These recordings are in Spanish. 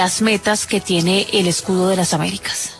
las metas que tiene el escudo de las Américas.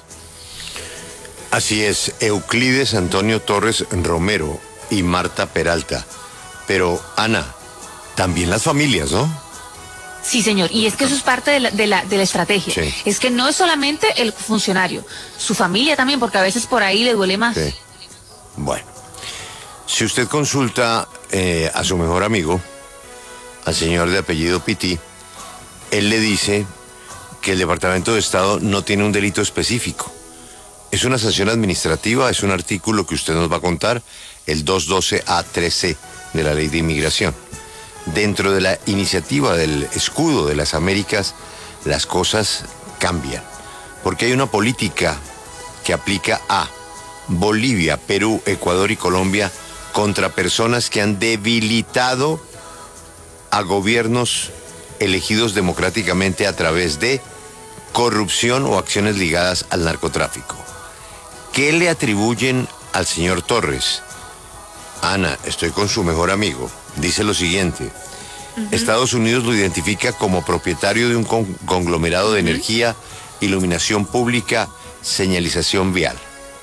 Así es, Euclides Antonio Torres Romero y Marta Peralta. Pero, Ana, también las familias, ¿no? Sí, señor, y es que eso es parte de la estrategia. Sí. Es que no es solamente el funcionario, su familia también, porque a veces por ahí le duele más. Sí. Bueno, si usted consulta a su mejor amigo, al señor de apellido Pitti, él le dice que el Departamento de Estado no tiene un delito específico. Es una sanción administrativa, es un artículo que usted nos va a contar, el 212A13 de la Ley de Inmigración. Dentro de la iniciativa del escudo de las Américas, las cosas cambian, porque hay una política que aplica a Bolivia, Perú, Ecuador y Colombia contra personas que han debilitado a gobiernos elegidos democráticamente a través de corrupción o acciones ligadas al narcotráfico. ¿Qué le atribuyen al señor Torres? Ana, estoy con su mejor amigo. Dice lo siguiente. Estados Unidos lo identifica como propietario de un conglomerado de energía, iluminación pública, señalización vial.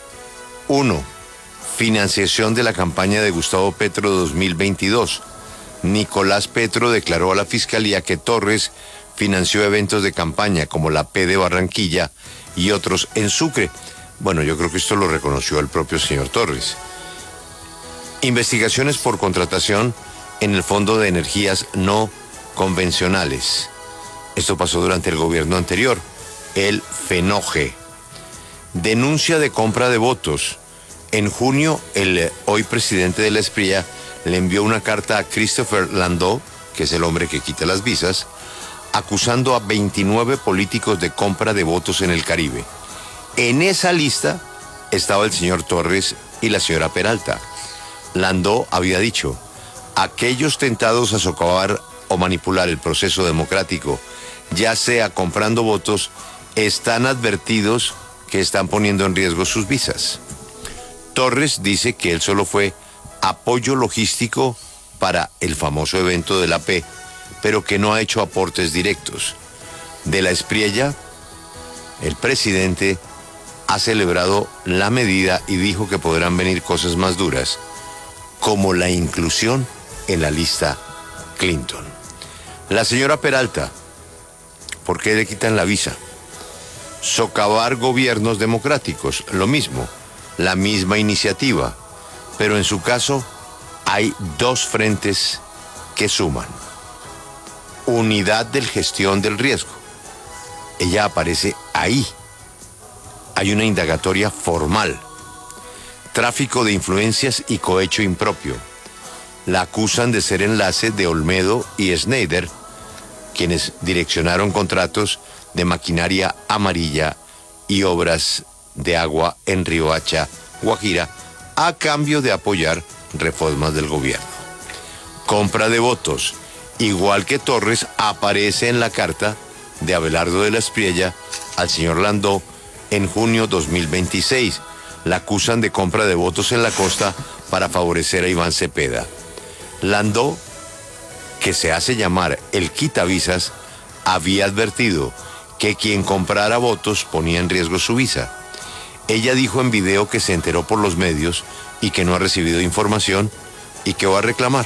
1. Financiación de la campaña de Gustavo Petro 2022. Nicolás Petro declaró a la Fiscalía que Torres financió eventos de campaña como la P de Barranquilla y otros en Sucre. Bueno, yo creo que esto lo reconoció el propio señor Torres. Investigaciones por contratación en el Fondo de Energías No Convencionales. Esto pasó durante el gobierno anterior, el FENOGE. Denuncia de compra de votos. En junio, el hoy presidente de la Espriella le envió una carta a Christopher Landau, que es el hombre que quita las visas, acusando a 29 políticos de compra de votos en el Caribe. En esa lista estaba el señor Torres y la señora Peralta. Landau había dicho, aquellos tentados a socavar o manipular el proceso democrático, ya sea comprando votos, están advertidos que están poniendo en riesgo sus visas. Torres dice que él solo fue apoyo logístico para el famoso evento de la P, pero que no ha hecho aportes directos. De la Espriella, el presidente ha celebrado la medida y dijo que podrán venir cosas más duras, como la inclusión en la lista Clinton. La señora Peralta, ¿por qué le quitan la visa? Socavar gobiernos democráticos, lo mismo, la misma iniciativa, pero en su caso hay dos frentes que suman. Unidad de gestión del riesgo. Ella aparece ahí. Hay una indagatoria formal. Tráfico de influencias y cohecho impropio. La acusan de ser enlace de Olmedo y Schneider, quienes direccionaron contratos de maquinaria amarilla y obras de agua en Riohacha, Guajira, a cambio de apoyar reformas del gobierno. Compra de votos. Igual que Torres, aparece en la carta de Abelardo de la Espriella al señor Landau en junio 2026. La acusan de compra de votos en la costa para favorecer a Iván Cepeda. Landau, que se hace llamar el quitavisas, había advertido que quien comprara votos ponía en riesgo su visa. Ella dijo en video que se enteró por los medios y que no ha recibido información y que va a reclamar.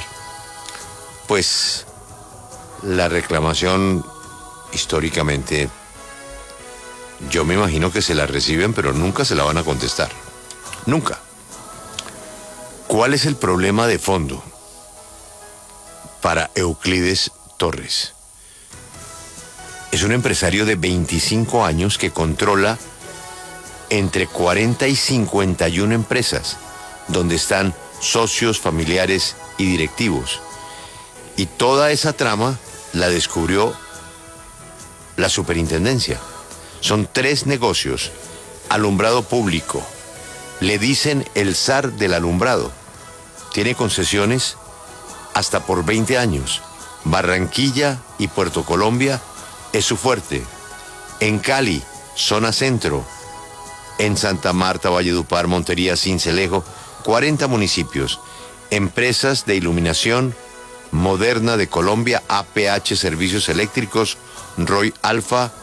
Pues la reclamación históricamente, yo me imagino que se la reciben, pero nunca se la van a contestar. Nunca. ¿Cuál es el problema de fondo para Euclides Torres? Es un empresario de 25 años que controla entre 40 y 51 empresas, donde están socios, familiares y directivos. Y toda esa trama la descubrió la superintendencia. Son 3 negocios. Alumbrado público. Le dicen el zar del alumbrado. Tiene concesiones hasta por 20 años. Barranquilla y Puerto Colombia es su fuerte. En Cali, zona centro. En Santa Marta, Valledupar, Montería, Sincelejo, 40 municipios. Empresas de iluminación, Moderna de Colombia, APH Servicios Eléctricos, Roy Alfa,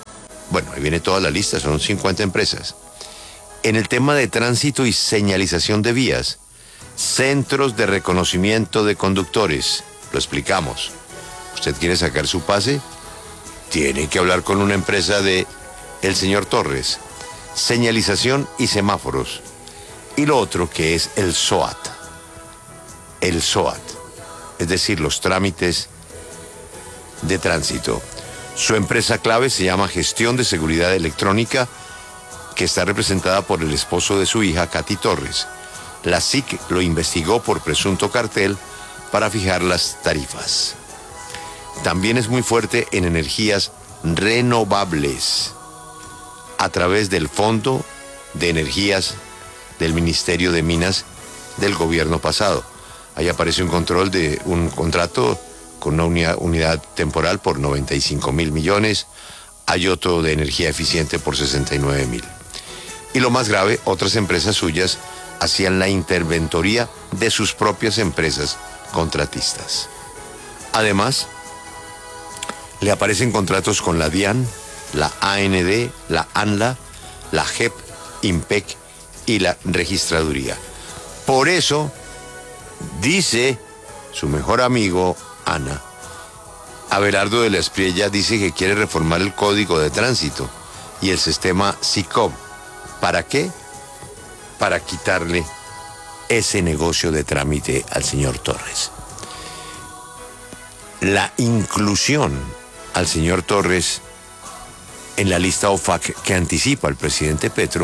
bueno, ahí viene toda la lista, son 50 empresas. En el tema de tránsito y señalización de vías, centros de reconocimiento de conductores, lo explicamos. Usted quiere sacar su pase, tiene que hablar con una empresa de el señor Torres. Señalización y semáforos. Y lo otro que es el SOAT. El SOAT, es decir, los trámites de tránsito. Su empresa clave se llama Gestión de Seguridad Electrónica, que está representada por el esposo de su hija, Katy Torres. La SIC lo investigó por presunto cartel para fijar las tarifas. También es muy fuerte en energías renovables a través del Fondo de Energías del Ministerio de Minas del gobierno pasado. Ahí aparece un contrato con una unidad temporal por 95.000 millones. Hay otro de energía eficiente por 69.000. Y lo más grave, otras empresas suyas hacían la interventoría de sus propias empresas contratistas. Además, le aparecen contratos con la DIAN, la AND, la ANLA, la JEP, IMPEC y la Registraduría. Por eso, dice su mejor amigo, Ana, Abelardo de la Espriella dice que quiere reformar el Código de Tránsito y el sistema SICOP. ¿Para qué? Para quitarle ese negocio de trámite al señor Torres. La inclusión al señor Torres en la lista OFAC que anticipa el presidente Petro,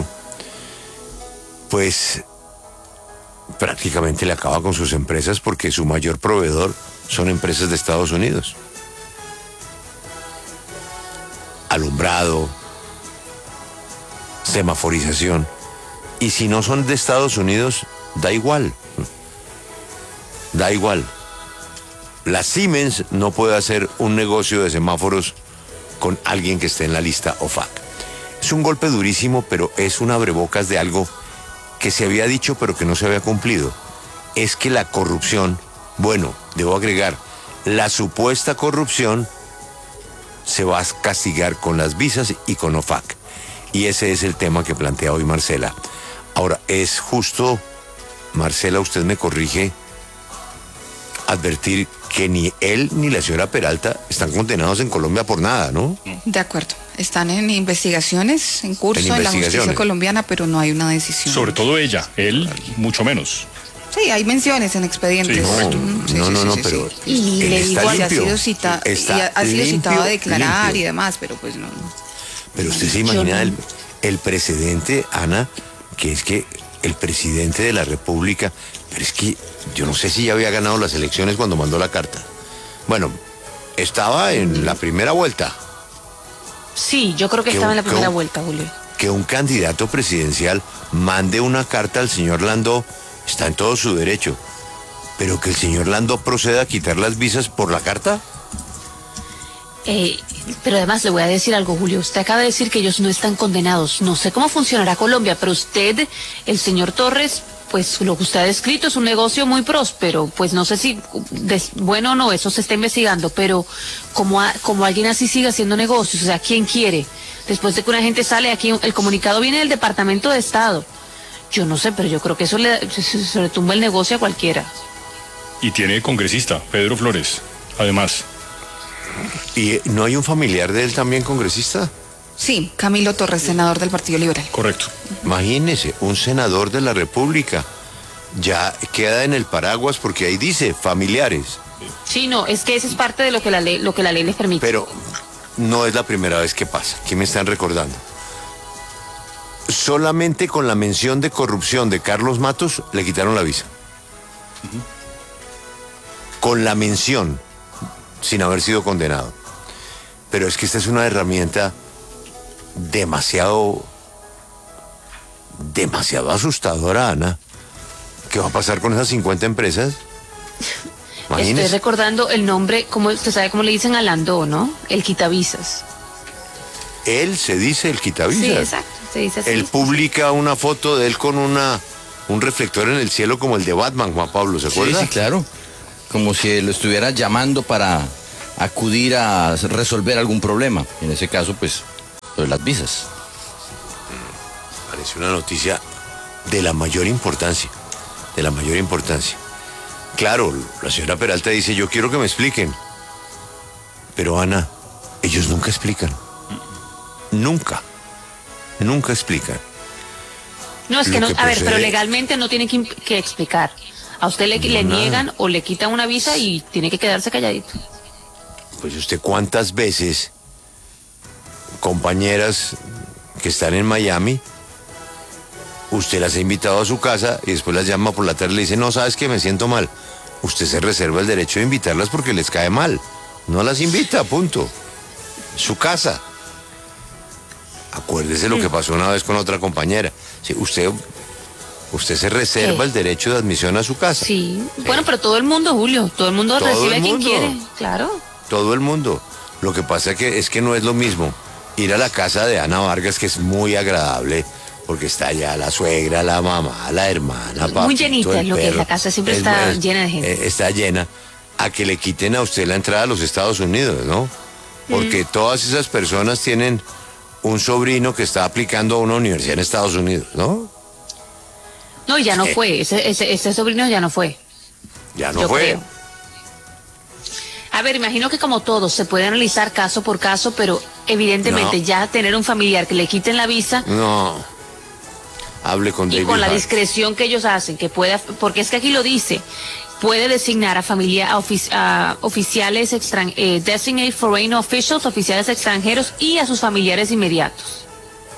pues prácticamente le acaba con sus empresas porque su mayor proveedor son empresas de Estados Unidos. Alumbrado, semaforización. Y si no son de Estados Unidos, da igual. Da igual. La Siemens no puede hacer un negocio de semáforos con alguien que esté en la lista OFAC. Es un golpe durísimo, pero es un abrebocas de algo que se había dicho pero que no se había cumplido. Es que la corrupción, bueno, debo agregar, la supuesta corrupción se va a castigar con las visas y con OFAC. Y ese es el tema que plantea hoy Marcela. Ahora, es justo, Marcela, usted me corrige, advertir que ni él ni la señora Peralta están condenados en Colombia por nada, ¿no? De acuerdo. Están en investigaciones en curso en la justicia colombiana, pero no hay una decisión. Sobre todo ella, él mucho menos. Sí, hay menciones en expedientes. Sí, correcto. No, pero y él le está digo, limpio. ha sido citado a declarar limpio. y demás, pero pues no. Pero usted se imagina el precedente, Ana, que es que el presidente de la República, pero es que yo no sé si ya había ganado las elecciones cuando mandó la carta. Bueno, estaba en la primera vuelta. Sí, yo creo que estaba en la primera vuelta, Julio. Que un candidato presidencial mande una carta al señor Landó está en todo su derecho. Pero que el señor Landó proceda a quitar las visas por la carta. Pero además le voy a decir algo, Julio. Usted acaba de decir que ellos no están condenados. No sé cómo funcionará Colombia, pero usted, el señor Torres, pues lo que usted ha descrito es un negocio muy próspero. Pues no sé si bueno o no, eso se está investigando, pero como alguien así sigue haciendo negocios, o sea, ¿quién quiere? Después de que una gente sale aquí, el comunicado viene del Departamento de Estado. Yo no sé, pero yo creo que eso se le tumba el negocio a cualquiera. Y tiene congresista, Pedro Flores, además. ¿Y no hay un familiar de él también congresista? Sí, Camilo Torres, senador del Partido Liberal. Correcto. Imagínese, un senador de la República ya queda en el paraguas porque ahí dice familiares. Sí, no, es que eso es parte de lo que la ley les permite. Pero no es la primera vez que pasa. ¿Qué me están recordando? Solamente con la mención de corrupción de Carlos Matos le quitaron la visa. Con la mención, sin haber sido condenado. Pero es que esta es una herramienta demasiado asustadora, Ana. ¿Qué va a pasar con esas 50 empresas? Imagínese. Estoy recordando el nombre, usted sabe cómo le dicen a Landó, ¿no? El quitavisas. Él se dice el quitavisas. Sí, exacto, se dice así. Él publica una foto de él con un reflector en el cielo como el de Batman, Juan Pablo, ¿se acuerda? Sí, claro. Como si lo estuviera llamando para acudir a resolver algún problema. En ese caso, pues, lo de las visas. Parece una noticia de la mayor importancia, de la mayor importancia. Claro, la señora Peralta dice, yo quiero que me expliquen. Pero Ana, ellos nunca explican. Nunca explican. No, es que no, a ver, pero legalmente no tienen que explicar. A usted le niegan o le quitan una visa y tiene que quedarse calladito. Pues usted cuántas veces compañeras que están en Miami, usted las ha invitado a su casa y después las llama por la tarde y le dice, no, sabes que me siento mal. Usted se reserva el derecho de invitarlas porque les cae mal. No las invita, punto. Su casa. Acuérdese lo que pasó una vez con otra compañera. Sí, usted se reserva el derecho de admisión a su casa. Sí, bueno, pero todo el mundo, Julio, todo el mundo recibe a quien quiere, claro. Todo el mundo. Lo que pasa es que no es lo mismo ir a la casa de Ana Vargas, que es muy agradable, porque está allá la suegra, la mamá, la hermana, papá. Muy llenita, lo que es la casa siempre está llena de gente. Está llena, a que le quiten a usted la entrada a los Estados Unidos, ¿no? Porque todas esas personas tienen un sobrino que está aplicando a una universidad en Estados Unidos, ¿no? No, ya no fue, ese sobrino ya no fue. Ya no fue. Creo. A ver, imagino que como todo, se puede analizar caso por caso, pero evidentemente ya tener un familiar que le quiten la visa... No, hable con David y con la Hart. discreción que ellos hacen, que pueda, porque es que aquí lo dice, puede designar a oficiales designate foreign officials, oficiales extranjeros y a sus familiares inmediatos.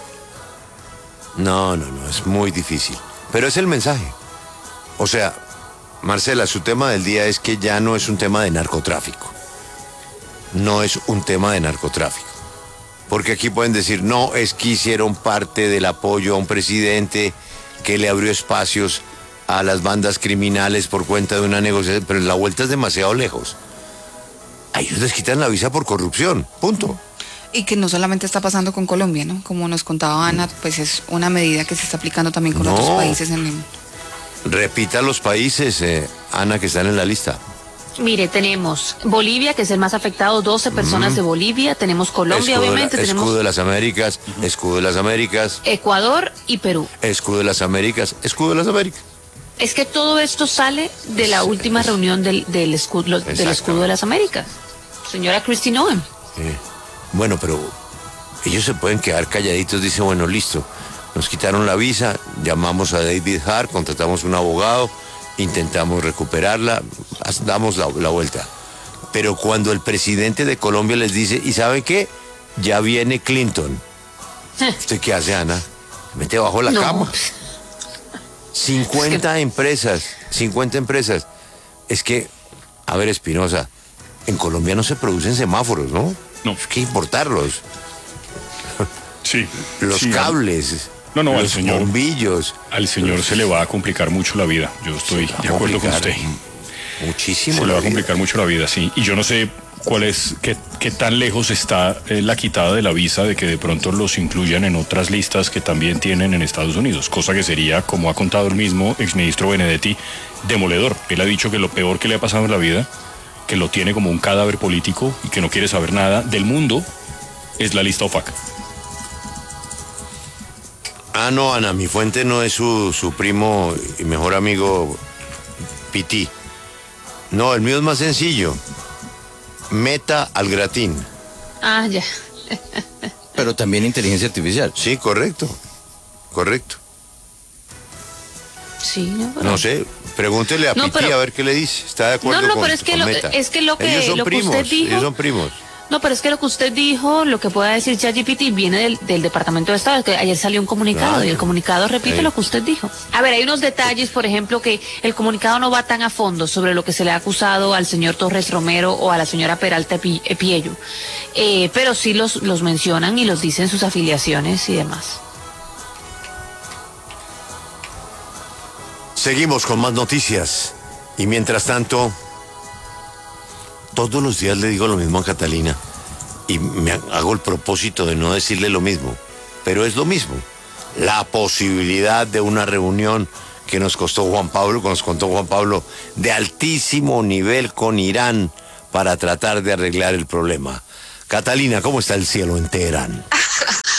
No, es muy difícil. Pero es el mensaje. O sea, Marcela, su tema del día es que ya no es un tema de narcotráfico. No es un tema de narcotráfico. Porque aquí pueden decir, no, es que hicieron parte del apoyo a un presidente que le abrió espacios a las bandas criminales por cuenta de una negociación, pero la vuelta es demasiado lejos. A ellos les quitan la visa por corrupción, punto. Y que no solamente está pasando con Colombia, ¿no? Como nos contaba Ana, pues es una medida que se está aplicando también con otros países en el mundo. Repita los países, Ana, que están en la lista. Mire, tenemos Bolivia, que es el más afectado, 12 personas de Bolivia. Tenemos Colombia, obviamente. Escudo de las Américas, escudo de las Américas. Ecuador y Perú. Escudo de las Américas, escudo de las Américas. Es que todo esto sale de la última reunión del escudo de las Américas. Señora Christine Owen. Bueno, pero ellos se pueden quedar calladitos, dicen, bueno, listo, nos quitaron la visa, llamamos a David Hart, contratamos un abogado, intentamos recuperarla, damos la vuelta. Pero cuando el presidente de Colombia les dice, ¿y sabe qué? Ya viene Clinton. ¿Usted qué hace, Ana? Mete bajo la cama. 50 empresas. Es que, a ver, Espinosa, en Colombia no se producen semáforos, ¿no? No. Hay que importarlos. Sí. Los cables. No, los bombillos. Al señor se le va a complicar mucho la vida. Yo estoy de acuerdo con usted. Muchísimo. Se le va a complicar mucho la vida, sí. Y yo no sé qué tan lejos está la quitada de la visa de que de pronto los incluyan en otras listas que también tienen en Estados Unidos. Cosa que sería, como ha contado el mismo exministro Benedetti, demoledor. Él ha dicho que lo peor que le ha pasado en la vida, que lo tiene como un cadáver político y que no quiere saber nada del mundo, es la lista OFAC. Ah, no, Ana, mi fuente no es su primo y mejor amigo Piti. No, el mío es más sencillo. Meta al gratín. Ah, ya. Pero también inteligencia artificial. Sí, correcto. Sí, no, pero... No sé, pregúntele a Piti a ver qué le dice. ¿Está de acuerdo con Meta? Es que lo que ellos son primos, usted dijo... Ellos son primos. No, pero es que lo que usted dijo, lo que pueda decir ChatGPT viene del Departamento de Estado, que ayer salió un comunicado y el comunicado repite lo que usted dijo. A ver, hay unos detalles, por ejemplo, que el comunicado no va tan a fondo sobre lo que se le ha acusado al señor Torres Romero o a la señora Peralta Piello, pero sí los mencionan y los dicen sus afiliaciones y demás. Seguimos con más noticias y mientras tanto... Todos los días le digo lo mismo a Catalina y me hago el propósito de no decirle lo mismo, pero es lo mismo. La posibilidad de una reunión que nos contó Juan Pablo, de altísimo nivel con Irán para tratar de arreglar el problema. Catalina, ¿cómo está el cielo en Teherán?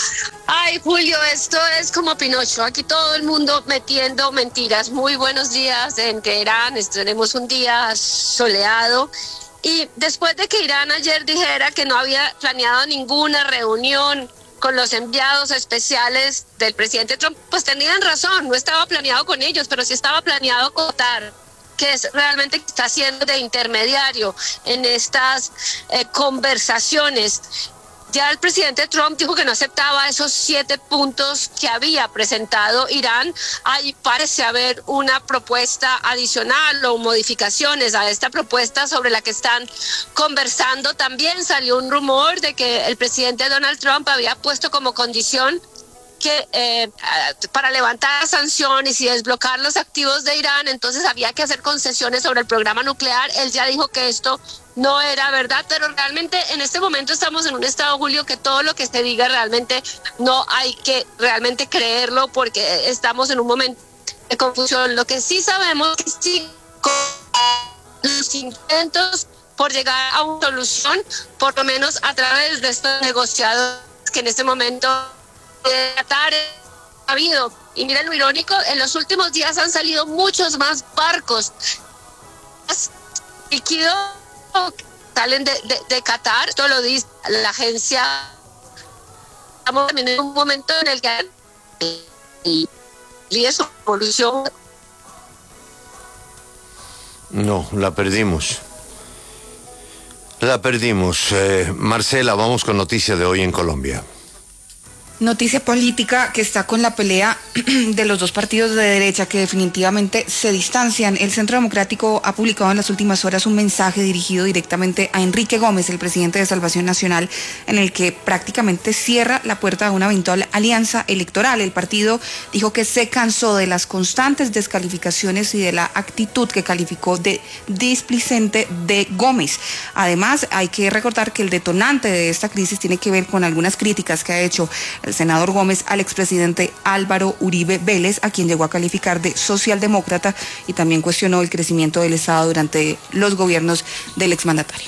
Ay, Julio, esto es como Pinocho. Aquí todo el mundo metiendo mentiras. Muy buenos días en Teherán. Tenemos un día soleado. Y después de que Irán ayer dijera que no había planeado ninguna reunión con los enviados especiales del presidente Trump, pues tenían razón. No estaba planeado con ellos, pero sí estaba planeado con Qatar, que es realmente que está haciendo de intermediario en estas conversaciones. Ya el presidente Trump dijo que no aceptaba esos 7 puntos que había presentado Irán. Ahí parece haber una propuesta adicional o modificaciones a esta propuesta sobre la que están conversando. También salió un rumor de que el presidente Donald Trump había puesto como condición que para levantar sanciones y desbloquear los activos de Irán, entonces había que hacer concesiones sobre el programa nuclear. Él ya dijo que esto no era verdad, pero realmente en este momento estamos en un estado, Julio, que todo lo que se diga realmente no hay que realmente creerlo, porque estamos en un momento de confusión. Lo que sí sabemos es que sí, con los intentos por llegar a una solución, por lo menos a través de estos negociadores que en este momento Qatar ha habido. Y miren lo irónico, en los últimos días han salido muchos más barcos líquidos salen de Qatar. Esto lo dice la agencia. Estamos también en un momento en el que y su evolución. No, la perdimos. La perdimos. Marcela, vamos con noticias de hoy en Colombia. Noticia política que está con la pelea de los dos partidos de derecha que definitivamente se distancian. El Centro Democrático ha publicado en las últimas horas un mensaje dirigido directamente a Enrique Gómez, el presidente de Salvación Nacional, en el que prácticamente cierra la puerta a una eventual alianza electoral. El partido dijo que se cansó de las constantes descalificaciones y de la actitud que calificó de displicente de Gómez. Además, hay que recordar que el detonante de esta crisis tiene que ver con algunas críticas que ha hecho el senador Gómez al expresidente Álvaro Uribe Vélez, a quien llegó a calificar de socialdemócrata, y también cuestionó el crecimiento del Estado durante los gobiernos del exmandatario.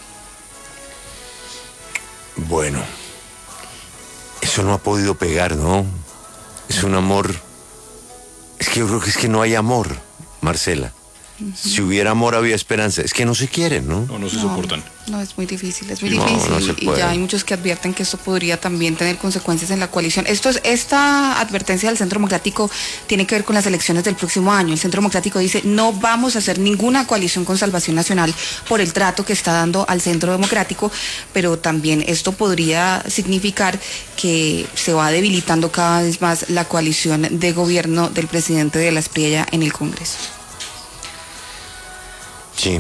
Bueno, eso no ha podido pegar, ¿no? Es un amor. Es que yo creo que es que no hay amor, Marcela. Si hubiera amor había esperanza. Es que no se quieren, ¿no? No se soportan. No, es muy difícil, No se y puede. ya hay muchos que advierten que esto podría también tener consecuencias en la coalición. Esta advertencia del Centro Democrático tiene que ver con las elecciones del próximo año. El Centro Democrático dice: no vamos a hacer ninguna coalición con Salvación Nacional por el trato que está dando al Centro Democrático, pero también esto podría significar que se va debilitando cada vez más la coalición de gobierno del presidente de la Espriella en el Congreso. Sí.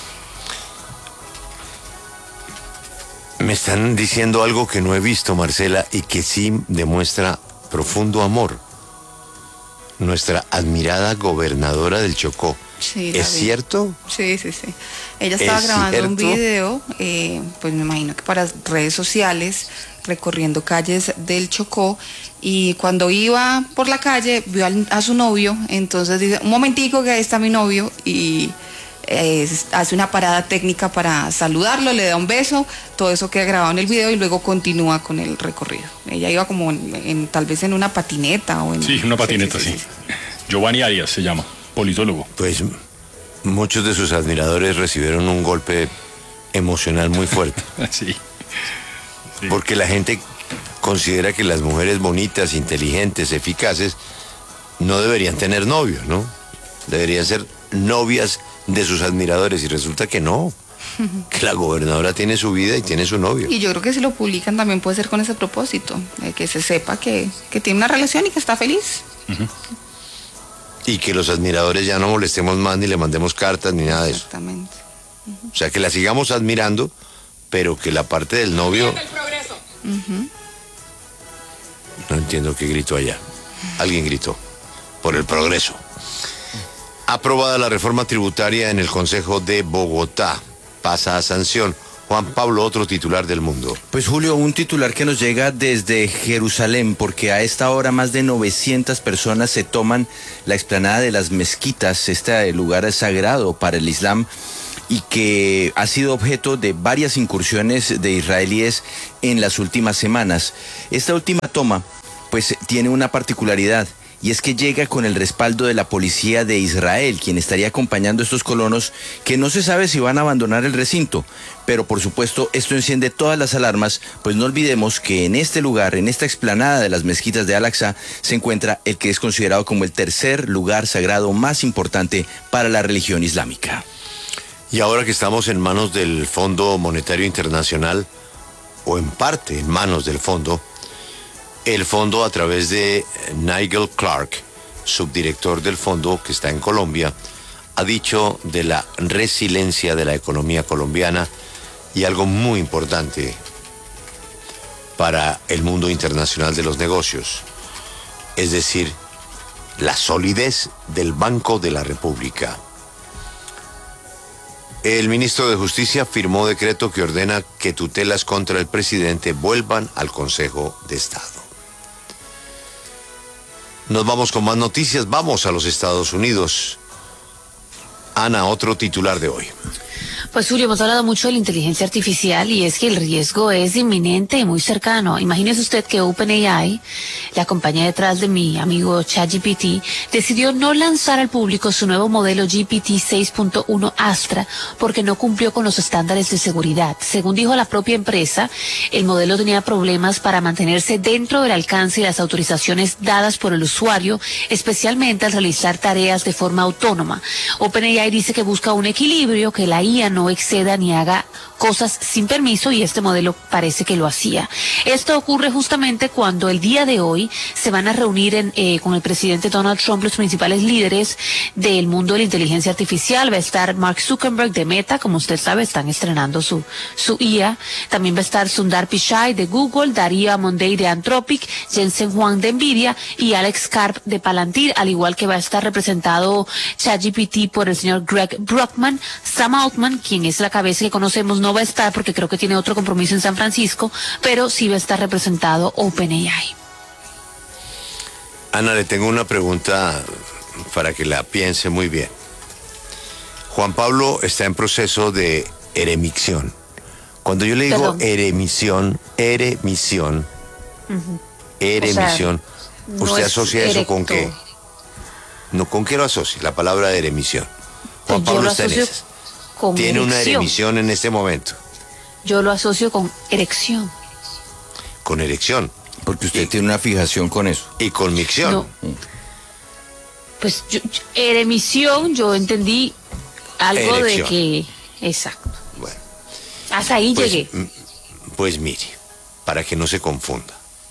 Me están diciendo algo que no he visto, Marcela, y que sí demuestra profundo amor. Nuestra admirada gobernadora del Chocó. Sí, la ¿Es vi. cierto? Sí. Ella estaba grabando un cierto? video, pues me imagino que para redes sociales, recorriendo calles del Chocó, y cuando iba por la calle vio a su novio. Entonces dice: un momentico, que ahí está mi novio, y hace una parada técnica para saludarlo, le da un beso. Todo eso queda grabado en el video y luego continúa con el recorrido. Ella iba como tal vez en una patineta o en... Sí, una patineta, sí. Giovanni Arias se llama, politólogo. Pues muchos de sus admiradores recibieron un golpe emocional muy fuerte. Sí. Sí. Porque la gente considera que las mujeres bonitas, inteligentes, eficaces, no deberían tener novio, ¿no? Deberían ser novias de sus admiradores, y resulta que no, que la gobernadora tiene su vida y tiene su novio. Y yo creo que si lo publican también puede ser con ese propósito, que se sepa que tiene una relación y que está feliz. Y que los admiradores ya no molestemos más, ni le mandemos cartas, ni nada de eso. Exactamente. O sea, que la sigamos admirando, pero que la parte del novio... No entiendo qué gritó allá. Alguien gritó. Por el progreso. Aprobada la reforma tributaria en el Consejo de Bogotá. Pasa a sanción. Juan Pablo, otro titular del Mundo. Pues Julio, un titular que nos llega desde Jerusalén, porque a esta hora más de 900 personas se toman la explanada de las mezquitas, este lugar sagrado para el Islam, y que ha sido objeto de varias incursiones de israelíes en las últimas semanas. Esta última toma pues tiene una particularidad. Y es que llega con el respaldo de la policía de Israel, quien estaría acompañando a estos colonos que no se sabe si van a abandonar el recinto. Pero por supuesto esto enciende todas las alarmas, pues no olvidemos que en este lugar, en esta explanada de las mezquitas de Al-Aqsa, se encuentra el que es considerado como el tercer lugar sagrado más importante para la religión islámica. Y ahora que estamos en manos del Fondo Monetario Internacional, o en parte en manos del fondo, el fondo, a través de Nigel Clark, subdirector del fondo que está en Colombia, ha dicho de la resiliencia de la economía colombiana y algo muy importante para el mundo internacional de los negocios, es decir, la solidez del Banco de la República. El ministro de Justicia firmó decreto que ordena que tutelas contra el presidente vuelvan al Consejo de Estado. Nos vamos con más noticias, vamos a los Estados Unidos. Ana, otro titular de hoy. Pues Julio, hemos hablado mucho de la inteligencia artificial y es que el riesgo es inminente y muy cercano. Imagínese usted que OpenAI, la compañía detrás de mi amigo ChatGPT, decidió no lanzar al público su nuevo modelo GPT 6.1 Astra porque no cumplió con los estándares de seguridad. Según dijo la propia empresa, el modelo tenía problemas para mantenerse dentro del alcance y las autorizaciones dadas por el usuario, especialmente al realizar tareas de forma autónoma. OpenAI dice que busca un equilibrio, que la IA no exceda ni haga cosas sin permiso, y este modelo parece que lo hacía. Esto ocurre justamente cuando el día de hoy se van a reunir con el presidente Donald Trump los principales líderes del mundo de la inteligencia artificial. Va a estar Mark Zuckerberg de Meta, como usted sabe, están estrenando su IA. También va a estar Sundar Pichai de Google, Darío Amodei de Anthropic, Jensen Huang de Nvidia y Alex Karp de Palantir, al igual que va a estar representado ChatGPT por el señor Greg Brockman. Sam Altman, quien es la cabeza que conocemos, no va a estar porque creo que tiene otro compromiso en San Francisco, pero sí va a estar representado OpenAI. Ana, le tengo una pregunta para que la piense muy bien. Juan Pablo está en proceso de eremicción. Cuando yo le digo Perdón. eremisión, no ¿usted es asocia eso con erecto. qué? No, ¿con qué lo asocia? La palabra de eremisión. Juan Pues yo Pablo lo está en asocio esas. con Tiene una erección. eremisión en este momento, Yo lo asocio con erección. con erección Porque usted tiene una fijación con eso. y con micción. No. Pues eremisión, yo entendí algo de Erección. que... Exacto. Bueno, Hasta ahí pues, llegué. pues mire, para que no se confunda.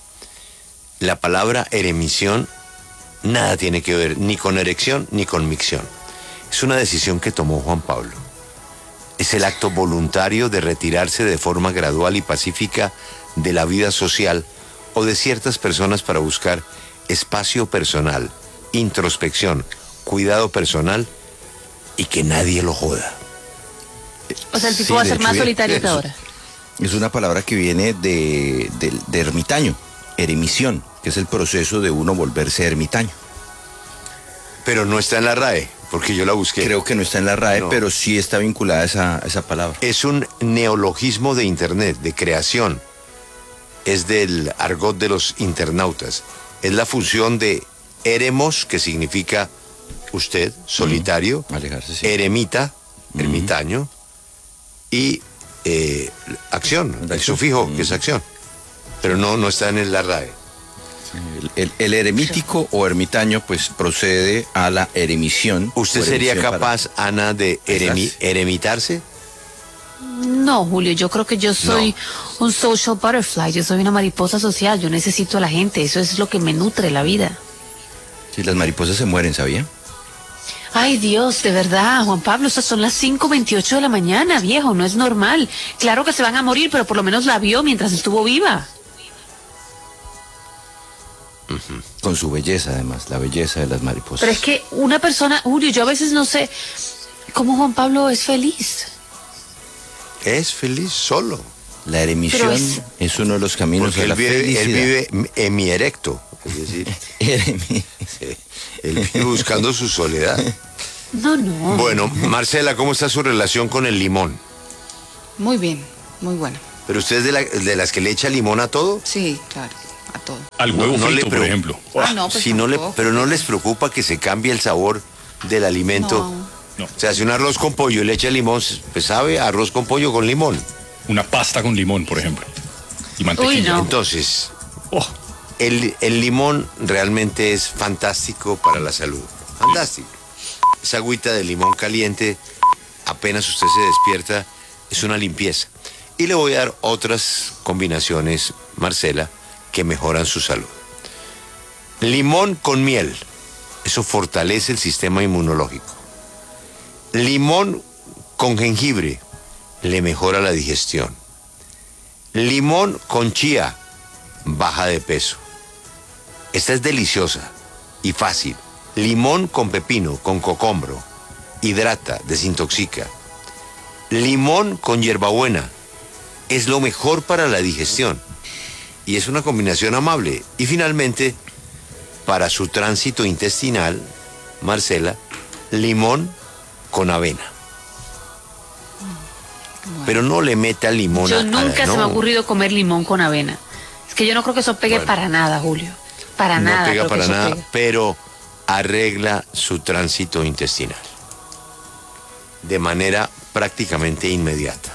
La palabra eremisión nada tiene que ver ni con erección ni con micción. Es una decisión que tomó Juan Pablo. Es el acto voluntario de retirarse de forma gradual y pacífica de la vida social o de ciertas personas para buscar espacio personal, introspección, cuidado personal y que nadie lo joda. O sea, el tipo Sí, va a de ser hecho, más viene- solitario que ahora. Es una palabra que viene de ermitaño, eremisión, que es el proceso de uno volverse ermitaño. Pero no está en la RAE, porque yo la busqué. Creo que no está en la RAE, No. pero sí está vinculada a esa palabra. Es un neologismo de Internet, de creación. Es del argot de los internautas. Es la fusión de eremos, que significa usted, solitario, Alejarse, sí. eremita, ermitaño, y acción, el Acción. sufijo, que es acción. Pero no está en la RAE. El eremítico o ermitaño pues procede a la eremisión. ¿Usted o sería eremisión capaz, Ana, de Aislarse. eremitarse? No, Julio, yo creo que yo soy un social butterfly, yo soy una mariposa social, yo necesito a la gente, eso es lo que me nutre la vida. Si las mariposas se mueren, ¿sabía? Ay, Dios, de verdad, Juan Pablo, esas son las 5:28 de la mañana, viejo, no es normal. Claro que se van a morir, pero por lo menos la vio mientras estuvo viva. Con su belleza, además, la belleza de las mariposas. Pero es que una persona, Julio, yo a veces no sé cómo Juan Pablo es feliz. Es feliz solo. La eremisión Pero es uno de los caminos Porque a la él felicidad. vive hemierecto. Es decir, él vive buscando su soledad. No, no. Bueno, Marcela, ¿cómo está su relación con el limón? Muy bien, muy buena. ¿Pero usted es de las que le echa limón a todo? Sí, claro. a todo. Al huevo No le frito, por preo- ejemplo. No, pues Si no le, tampoco. pero no les preocupa que se cambie el sabor del alimento. No. No. Se hace un arroz con pollo y le echa limón, pues sabe arroz con pollo con limón. Una pasta con limón, por ejemplo. Y mantequilla. no. Entonces, Oh, el limón realmente es fantástico para la salud. Fantástico. Esa agüita de limón caliente, apenas usted se despierta, es una limpieza. Y le voy a dar otras combinaciones, Marcela, que mejoran su salud. Limón con miel. Eso fortalece el sistema inmunológico. Limón con jengibre. Le mejora la digestión. Limón con chía. Baja de peso. Esta es deliciosa y fácil. Limón con pepino, con cocombro. Hidrata, desintoxica. Limón con hierbabuena. Es lo mejor para la digestión. Y es una combinación amable. Y finalmente, para su tránsito intestinal, Marcela, limón con avena. Pero no le meta limón Yo a nunca se me ha no. ocurrido comer limón con avena. Es que yo no creo que eso pegue Bueno. para nada, Julio. Para No nada. pega creo que para eso nada, pegue. pero arregla su tránsito intestinal de manera prácticamente inmediata.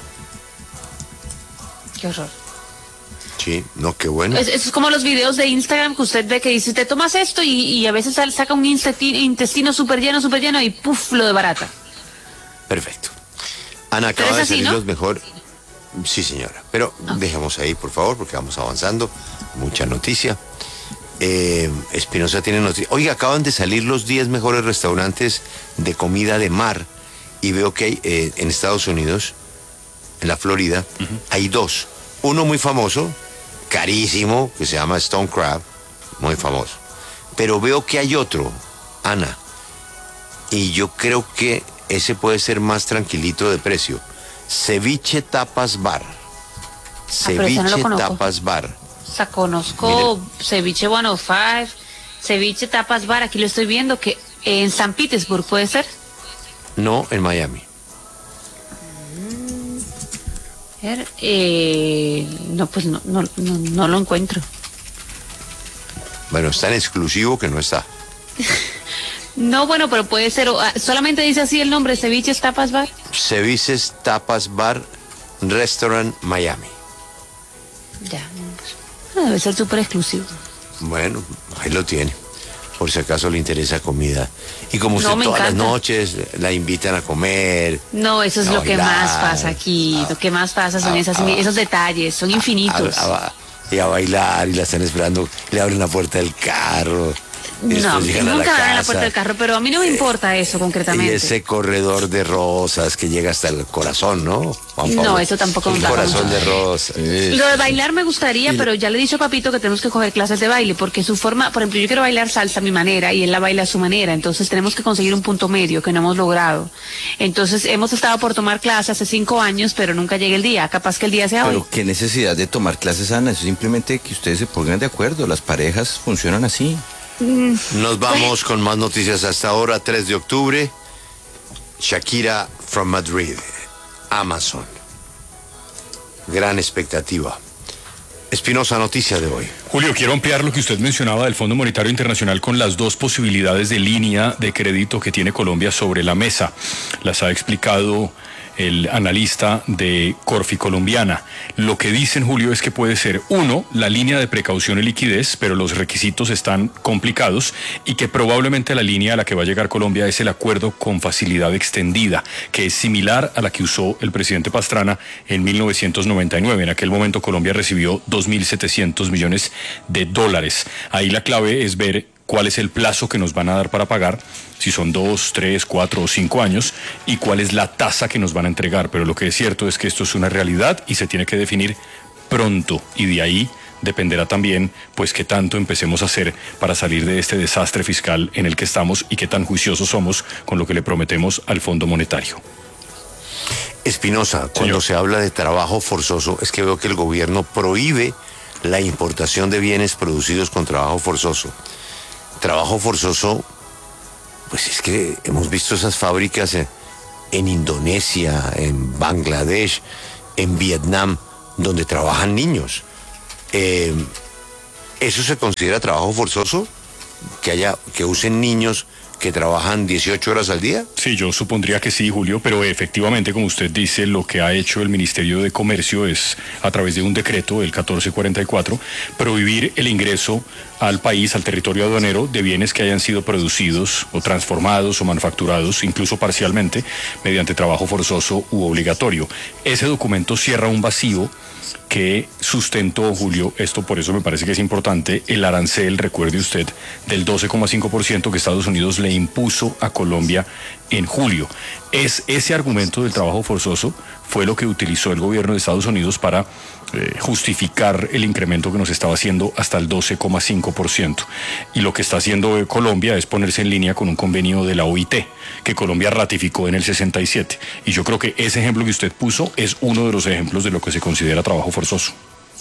Qué horror. Sí, no, qué bueno. Es como los videos de Instagram que usted ve que dice, te tomas esto y a veces saca un intestino súper lleno y ¡puf! Lo desbarata. Perfecto. Ana, acaba Pero de es así, salir ¿no? los mejor. Sí, señora. Pero dejemos ahí, por favor, porque vamos avanzando. Mucha noticia. Espinosa tiene noticia. Oiga, acaban de salir los 10 mejores restaurantes de comida de mar. Y veo que hay en Estados Unidos, en la Florida, hay dos. Uno muy famoso, carísimo, que se llama Stone Crab, muy famoso. Pero veo que hay otro, Ana, y yo creo que ese puede ser más tranquilito de precio. Ceviche Tapas Bar. pero ese no lo Ceviche conozco. Tapas Bar. O sea, conozco Ceviche 105, Ceviche Tapas Bar, aquí lo estoy viendo, que en San Petersburg, ¿puede ser? No, en Miami. A ver, no, pues no lo encuentro. Bueno, es tan exclusivo que no está. No, bueno, pero puede ser, solamente dice así el nombre, Ceviche Tapas Bar. Ceviches Tapas Bar Restaurant Miami. Ya, pues, debe ser súper exclusivo. Bueno, ahí lo tiene. Por si acaso le interesa comida. Y como usted No, me todas las encanta. noches la invitan a comer. No, eso es A lo que bailar, más pasa aquí. Lo que más pasa son esos detalles, son infinitos. Y a bailar y la están esperando. Le abren la puerta del carro. y No, después llegan a nunca abren la casa. puerta del carro, pero a mí no me importa eso Y concretamente. ese corredor de rosas que llega hasta el corazón, ¿no? Juan No, Pablo? eso tampoco me Un pasa corazón mucho. de rosas. Lo de bailar me gustaría, pero ya le he dicho a Papito que tenemos que coger clases de baile, porque su forma, por ejemplo, yo quiero bailar salsa a mi manera y él la baila a su manera, entonces tenemos que conseguir un punto medio que no hemos logrado. Entonces hemos estado por tomar clases hace 5 años, pero nunca llega el día, capaz que el día sea hoy. Pero qué necesidad de tomar clases, Ana, eso es simplemente que ustedes se pongan de acuerdo, las parejas funcionan así. Nos vamos con más noticias hasta ahora, 3 de octubre. Shakira from Madrid, Amazon. Gran expectativa. Espinosa, noticia de hoy. Julio, quiero ampliar lo que usted mencionaba del Fondo Monetario Internacional con las dos posibilidades de línea de crédito que tiene Colombia sobre la mesa. Las ha explicado el analista de Corfi Colombiana. Lo que dicen, Julio, es que puede ser, uno, la línea de precaución y liquidez, pero los requisitos están complicados, y que probablemente la línea a la que va a llegar Colombia es el acuerdo con facilidad extendida, que es similar a la que usó el presidente Pastrana en 1999. En aquel momento Colombia recibió 2.700 millones de dólares. Ahí la clave es ver cuál es el plazo que nos van a dar para pagar, si son 2, 3, 4 o 5 años, y cuál es la tasa que nos van a entregar. Pero lo que es cierto es que esto es una realidad y se tiene que definir pronto, y de ahí dependerá también pues qué tanto empecemos a hacer para salir de este desastre fiscal en el que estamos y qué tan juiciosos somos con lo que le prometemos al Fondo Monetario. Espinosa, cuando se habla de trabajo forzoso, es que veo que el gobierno prohíbe la importación de bienes producidos con trabajo forzoso. Trabajo forzoso, pues es que hemos visto esas fábricas en Indonesia, en Bangladesh, en Vietnam, donde trabajan niños. ¿Eso se considera trabajo forzoso? Que usen niños que trabajan 18 horas al día? Sí, yo supondría que sí, Julio, pero efectivamente, como usted dice, lo que ha hecho el Ministerio de Comercio es, a través de un decreto, el 1444, prohibir el ingreso al país, al territorio aduanero, de bienes que hayan sido producidos o transformados o manufacturados, incluso parcialmente, mediante trabajo forzoso u obligatorio. Ese documento cierra un vacío que sustentó, Julio, esto por eso me parece que es importante, el arancel, recuerde usted, del 12,5% que Estados Unidos le impuso a Colombia en julio. Ese argumento del trabajo forzoso fue lo que utilizó el gobierno de Estados Unidos para justificar el incremento que nos estaba haciendo hasta el 12,5%. Y lo que está haciendo Colombia es ponerse en línea con un convenio de la OIT, que Colombia ratificó en el 67. Y yo creo que ese ejemplo que usted puso es uno de los ejemplos de lo que se considera trabajo forzoso.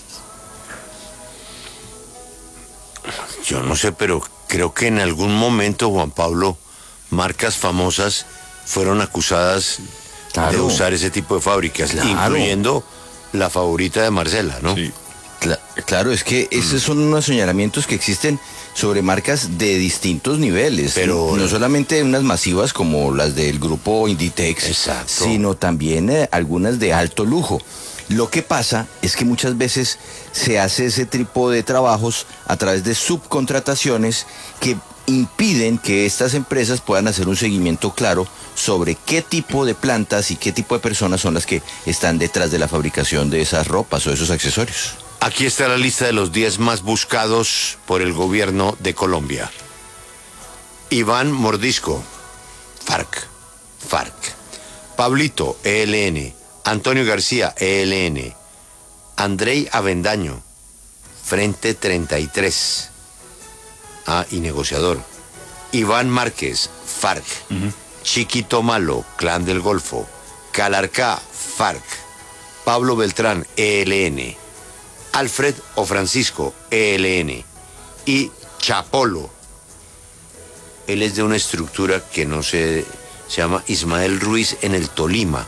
Yo no sé, pero creo que en algún momento, Juan Pablo, marcas famosas fueron acusadas de usar ese tipo de fábricas, incluyendo la favorita de Marcela, ¿no? Sí. Claro, es que esos son unos señalamientos que existen sobre marcas de distintos niveles, pero no solamente unas masivas como las del grupo Inditex, exacto, sino también algunas de alto lujo. Lo que pasa es que muchas veces se hace ese tipo de trabajos a través de subcontrataciones que impiden que estas empresas puedan hacer un seguimiento claro sobre qué tipo de plantas y qué tipo de personas son las que están detrás de la fabricación de esas ropas o esos accesorios. Aquí está la lista de los 10 más buscados por el gobierno de Colombia. Iván Mordisco, FARC. Pablito, ELN. Antonio García, ELN. Andrei Avendaño, Frente 33. Y negociador. Iván Márquez, FARC. Chiquito Malo, Clan del Golfo. Calarcá, FARC. Pablo Beltrán, ELN. Alfred o Francisco, ELN. Y Chapolo. Él es de una estructura que no sé, se llama Ismael Ruiz en el Tolima.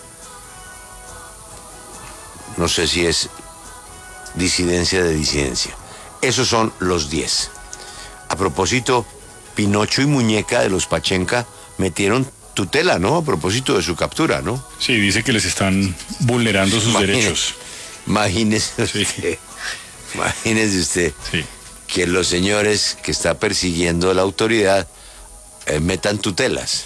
No sé si es disidencia de disidencia. Esos son los 10. A propósito, Pinocho y Muñeca de los Pachenca metieron tutela, ¿no? A propósito de su captura, ¿no? Sí, dice que les están vulnerando sus derechos. Imagínese usted, sí, que los señores que está persiguiendo la autoridad metan tutelas.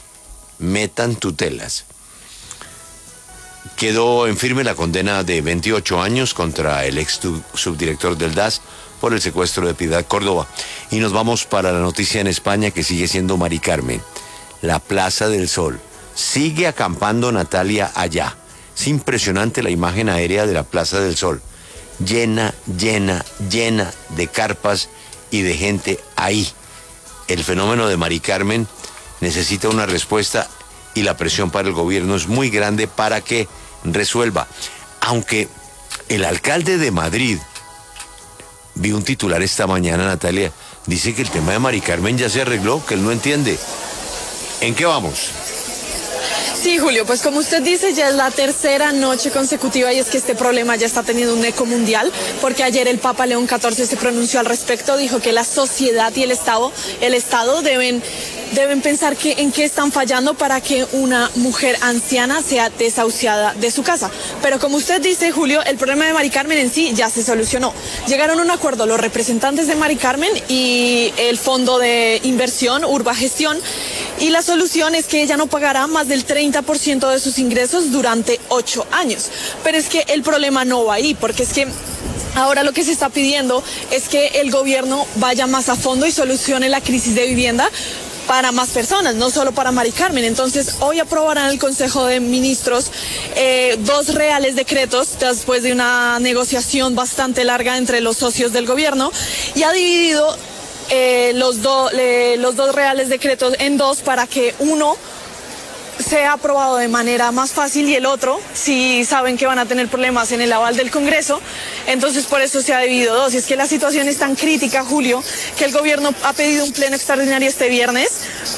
Quedó en firme la condena de 28 años contra el ex subdirector del DAS por el secuestro de Piedad Córdoba. Y nos vamos para la noticia en España, que sigue siendo Mari Carmen. La Plaza del Sol. Sigue acampando Natalia allá. Es impresionante la imagen aérea de la Plaza del Sol. Llena de carpas y de gente ahí. El fenómeno de Mari Carmen necesita una respuesta y la presión para el gobierno es muy grande para que resuelva. Aunque el alcalde de Madrid, vi un titular esta mañana, Natalia, dice que el tema de Mari Carmen ya se arregló, que él no entiende. ¿En qué vamos? Sí, Julio, pues como usted dice, ya es la tercera noche consecutiva y es que este problema ya está teniendo un eco mundial, porque ayer el Papa León XIV se pronunció al respecto, dijo que la sociedad y el Estado deben pensar en qué están fallando para que una mujer anciana sea desahuciada de su casa. Pero como usted dice, Julio, el problema de Mari Carmen en sí ya se solucionó. Llegaron a un acuerdo los representantes de Mari Carmen y el Fondo de Inversión Urbagestión, y la solución es que ella no pagará más del 30% de sus ingresos durante 8 años. Pero es que el problema no va ahí, porque es que ahora lo que se está pidiendo es que el gobierno vaya más a fondo y solucione la crisis de vivienda para más personas, no solo para Mari Carmen. Entonces, hoy aprobarán el Consejo de Ministros 2 reales decretos después de una negociación bastante larga entre los socios del gobierno, y ha dividido los dos reales decretos en 2 para que uno sea aprobado de manera más fácil y el otro, si saben que van a tener problemas en el aval del Congreso, entonces por eso se ha dividido 2. Y es que la situación es tan crítica, Julio, que el gobierno ha pedido un pleno extraordinario este viernes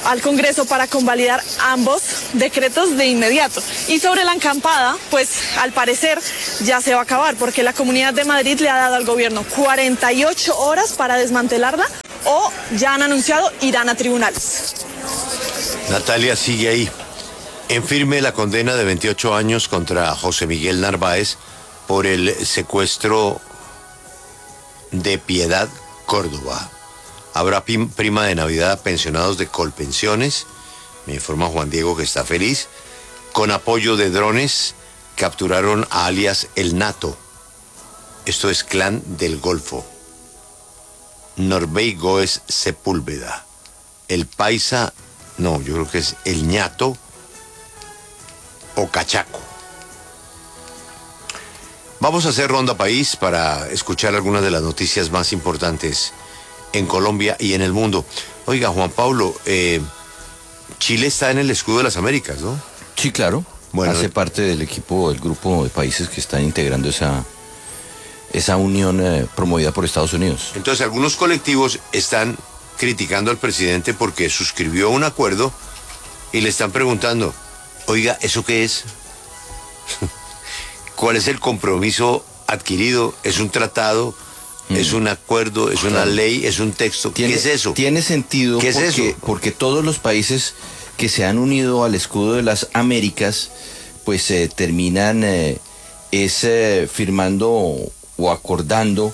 al Congreso para convalidar ambos decretos de inmediato. Y sobre la acampada, pues al parecer ya se va a acabar, porque la Comunidad de Madrid le ha dado al gobierno 48 horas para desmantelarla o ya han anunciado irán a tribunales. Natalia sigue ahí. En firme la condena de 28 años contra José Miguel Narváez por el secuestro de Piedad Córdoba. Habrá prima de Navidad a pensionados de Colpensiones. Me informa Juan Diego que está feliz. Con apoyo de drones capturaron a alias El Nato. Esto es Clan del Golfo. Norbey Goes Sepúlveda. El Paisa, no, yo creo que es El Ñato o Cachaco. Vamos a hacer ronda país para escuchar algunas de las noticias más importantes en Colombia y en el mundo. Oiga, Juan Pablo, Chile está en el escudo de las Américas, ¿no? Sí, claro. Bueno, hace parte del equipo, del grupo de países que están integrando esa unión promovida por Estados Unidos. Entonces, algunos colectivos están criticando al presidente porque suscribió un acuerdo y le están preguntando, oiga, ¿eso qué es? ¿Cuál es el compromiso adquirido? ¿Es un tratado? ¿Es un acuerdo? ¿Es una ley? ¿Es un texto? ¿Qué es eso? Tiene sentido ¿Qué es eso? Porque todos los países que se han unido al escudo de las Américas, pues terminan firmando o acordando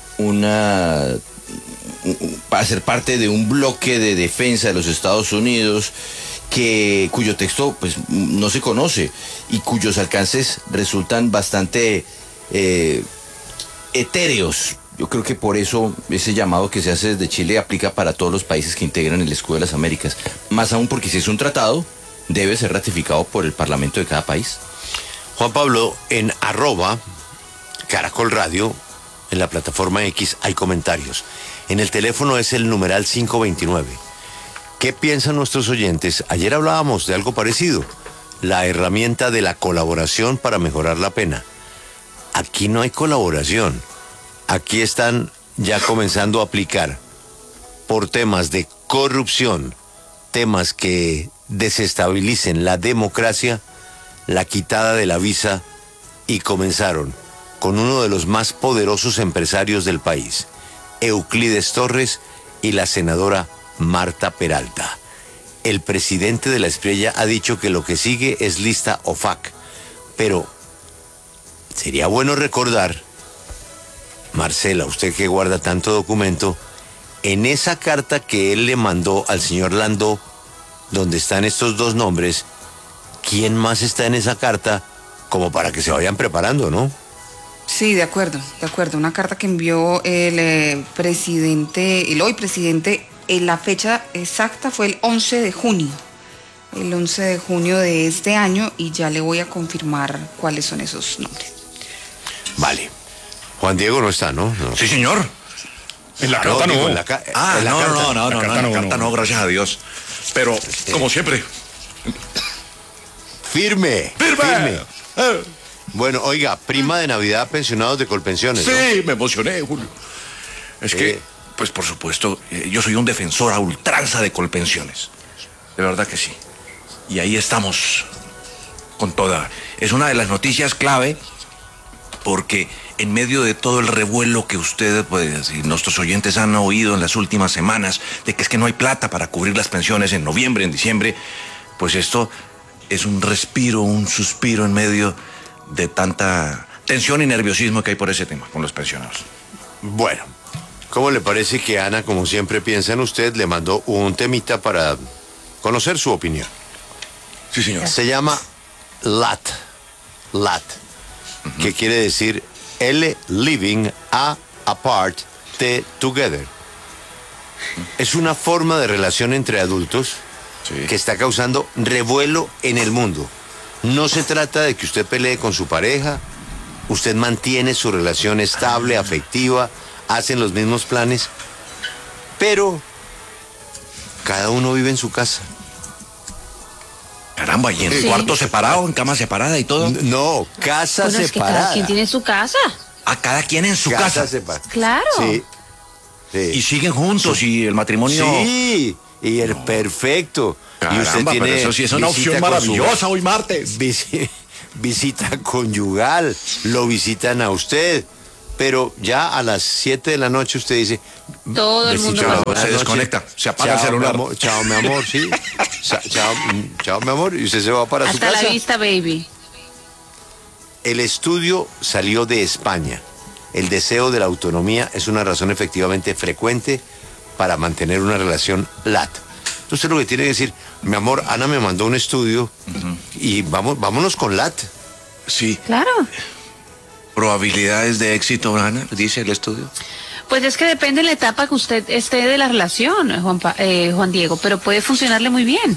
para ser parte de un bloque de defensa de los Estados Unidos cuyo texto pues no se conoce y cuyos alcances resultan bastante etéreos. Yo creo que por eso ese llamado que se hace desde Chile aplica para todos los países que integran el escudo de las Américas. Más aún porque si es un tratado, debe ser ratificado por el parlamento de cada país. Juan Pablo, en @Caracol Radio, en la plataforma X, hay comentarios. En el teléfono es el numeral 529. ¿Qué piensan nuestros oyentes? Ayer hablábamos de algo parecido, la herramienta de la colaboración para mejorar la pena. Aquí no hay colaboración. Aquí están ya comenzando a aplicar por temas de corrupción, temas que desestabilicen la democracia, la quitada de la visa, y comenzaron con uno de los más poderosos empresarios del país, Euclides Torres, y la senadora Marta Peralta. El presidente de la Espriella ha dicho que lo que sigue es lista OFAC, pero sería bueno recordar, Marcela, usted que guarda tanto documento, en esa carta que él le mandó al señor Landó, donde están estos dos nombres, ¿quién más está en esa carta como para que se vayan preparando, no? Sí, de acuerdo. Una carta que envió el hoy presidente, la fecha exacta fue el 11 de junio. El 11 de junio de este año, y ya le voy a confirmar cuáles son esos nombres. Vale. Juan Diego no está, ¿no? Sí, señor. En la carta no. No, no, gracias a Dios. Pero, como siempre. Firme. Bueno, oiga, prima de Navidad a pensionados de Colpensiones, ¿no? Sí, me emocioné, Julio. Es que, pues por supuesto, yo soy un defensor a ultranza de Colpensiones. De verdad que sí. Y ahí estamos con toda. Es una de las noticias clave porque en medio de todo el revuelo que ustedes, pues, y nuestros oyentes han oído en las últimas semanas, de que es que no hay plata para cubrir las pensiones en noviembre, en diciembre, pues esto es un respiro, un suspiro en medio de tanta tensión y nerviosismo que hay por ese tema con los pensionados. Bueno, ¿cómo le parece que Ana, como siempre piensa en usted, le mandó un temita para conocer su opinión? Sí, señor. Se llama LAT, que quiere decir L, living, A, apart, T, together. Es una forma de relación entre adultos que está causando revuelo en el mundo. No se trata de que usted pelee con su pareja, usted mantiene su relación estable, afectiva, hacen los mismos planes, pero cada uno vive en su casa. Caramba, y en cuarto separado, en cama separada y todo. No, casa Bueno, separada. es que cada quien tiene su casa. A cada quien en su casa. Separada. Claro. Sí. Y siguen juntos y el matrimonio. Sí, Y el perfecto. Caramba, y usted tiene pero eso sí es una visita opción con maravillosa hoy martes. Visita conyugal, lo visitan a usted. Pero ya a las 7 de la noche usted dice... Todo el mundo besito, va. buenas Se noches. desconecta, se apaga el Chao, celular. mi amor, chao, mi amor, sí. Chao, mi amor. Y usted se va para su Hasta casa. la vista, baby. El estudio salió de España. El deseo de la autonomía es una razón efectivamente frecuente para mantener una relación lat. Entonces lo que tiene que decir, mi amor, Ana me mandó un estudio y vámonos con lat. Sí, Claro. probabilidades de éxito, Ana, dice el estudio. Pues es que depende de la etapa que usted esté de la relación, Juan Diego, pero puede funcionarle muy bien.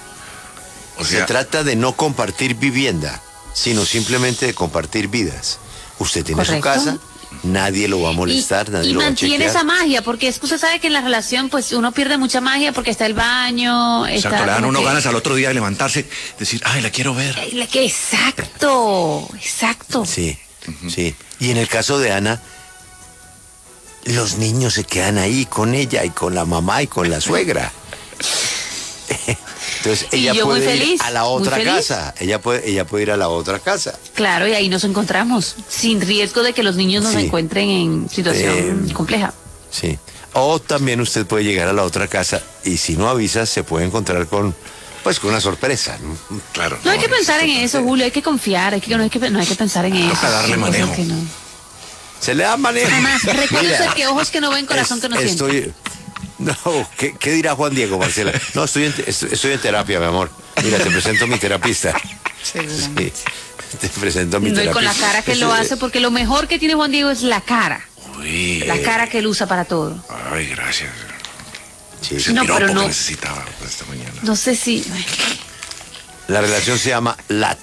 O Se sea, trata de no compartir vivienda, sino simplemente de compartir vidas. Usted tiene su Correcto. casa, nadie lo va a molestar, nadie y lo va a mantiene chequear. esa magia, porque es que usted sabe que en la relación pues uno pierde mucha magia porque está el baño, exacto, está le dan como uno que- ganas al otro día de levantarse, decir, ay, la quiero ver. Exacto, exacto. Sí, sí. Y en el caso de Ana, los niños se quedan ahí con ella y con la mamá y con la suegra. Entonces Y ella yo muy puede ir feliz, a la muy otra feliz. casa. Ella puede ir a la otra casa. Claro, y ahí nos encontramos, sin riesgo de que los niños nos Sí. encuentren en situación compleja. Sí. O también usted puede llegar a la otra casa y si no avisa se puede encontrar con una sorpresa, ¿no? Claro. No hay que pensar en eso, Julio, hay que confiar, no hay que pensar en eso. Toca darle Son cosas manejo. que no. Se le da manejo. Además, recuérdese Mira, que ojos que no ven, corazón que no siente. estoy... No, ¿qué dirá Juan Diego, Marcela? No, estoy en terapia, mi amor. Mira, te presento a mi terapista. Sí, te presento a mi No, y terapista. con la cara que él lo hace, porque lo mejor que tiene Juan Diego es la cara. Uy, La cara que él usa para todo. ay, gracias. Sí. Ese No, piropo pero no. que necesitaba esta mañana. No sé si... La relación se llama LAT.